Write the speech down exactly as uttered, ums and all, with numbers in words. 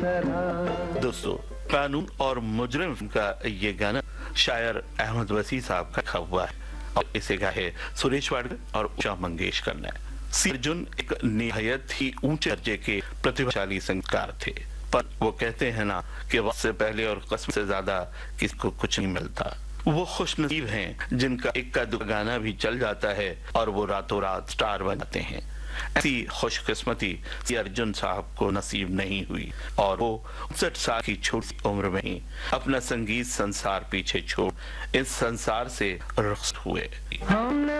दोस्तों, कानून और मुजरिम का ये गाना शायर अहमद वसी साहब का लिखा हुआ है और इसे गाए सुरेश वाडकर और उषा मंगेशकर ने। सी अर्जुन एक निहायत ही ऊंचे दर्जे के प्रतिभाशाली संगीतकार थे, पर वो कहते हैं ना कि वक्त से पहले और किस्मत से ज्यादा किसी को कुछ नहीं मिलता। वो खुशनसीब हैं जिनका इक्का दुक्का गाना भी चल जाता है और वो रातों रात स्टार बन जाते हैं। ऐसी खुशकिस्मती सी अर्जुन साहब को नसीब नहीं हुई और वो उनसठ साल की छोटी उम्र में ही अपना संगीत संसार पीछे छोड़ इस संसार से रुखसत हुए।